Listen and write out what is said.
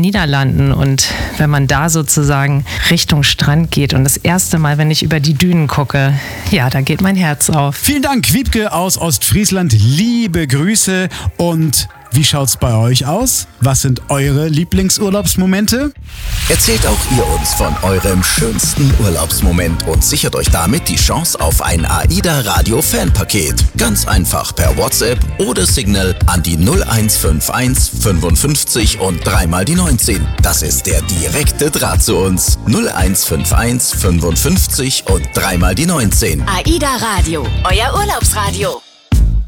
Niederlanden. Und wenn man da sozusagen Richtung Strand geht und das erste Mal, wenn ich über die Dünen gucke, ja, da geht mein Herz auf. Vielen Dank, Wiebke aus Ostfriesland. Liebe Grüße. Und wie schaut's bei euch aus? Was sind eure Lieblingsurlaubsmomente? Erzählt auch ihr uns von eurem schönsten Urlaubsmoment und sichert euch damit die Chance auf ein AIDA Radio Fanpaket. Ganz einfach per WhatsApp oder Signal an die 0151 55 und 3 mal die 19. Das ist der direkte Draht zu uns. 0151 55 und 3 mal die 19. AIDA Radio, euer Urlaubsradio.